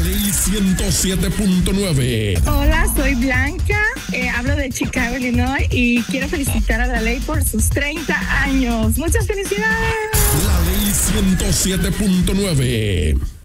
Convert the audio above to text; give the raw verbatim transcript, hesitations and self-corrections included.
Ley ciento siete punto nueve. Hola, soy Blanca, eh, hablo de Chicago, Illinois, y quiero felicitar a La Ley por sus treinta años. ¡Muchas felicidades! La Ley ciento siete punto nueve.